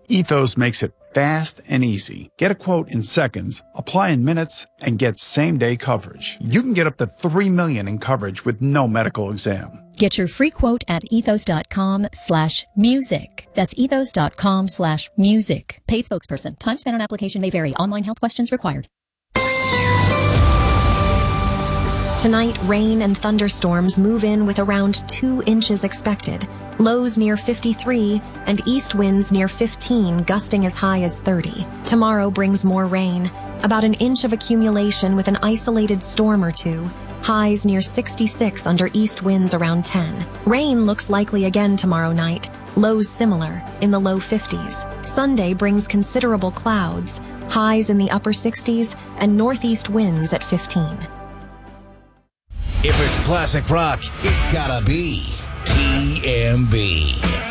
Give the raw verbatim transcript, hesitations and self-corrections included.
Ethos makes it fast and easy. Get a quote in seconds, apply in minutes, and get same-day coverage. You can get up to three million dollars in coverage with no medical exam. Get your free quote at ethos.com slash music. That's ethos.com slash music. Paid spokesperson. Time spent on application may vary. Online health questions required. Tonight, rain and thunderstorms move in with around two inches expected. Lows near fifty-three and east winds near fifteen, gusting as high as thirty. Tomorrow brings more rain, about an inch of accumulation with an isolated storm or two. Highs near sixty-six under east winds around ten. Rain looks likely again tomorrow night. Lows similar, in the low fifties. Sunday brings considerable clouds. Highs in the upper sixties and northeast winds at fifteen. If it's classic rock, it's gotta be T M B.